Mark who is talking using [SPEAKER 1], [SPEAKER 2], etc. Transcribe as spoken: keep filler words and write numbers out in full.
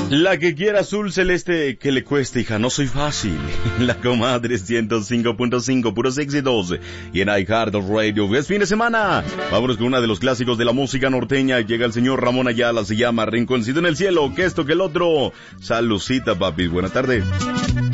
[SPEAKER 1] La que quiera azul celeste que le cueste, hija, no soy fácil. La comadre ciento cinco punto cinco, puros éxitos. Y en iHeart Radio, es fin de semana. Vámonos con una de los clásicos de la música norteña. Llega el señor Ramón Ayala, se llama Rinconcito en el cielo, que esto que el otro. Salucita, papi, buena tarde.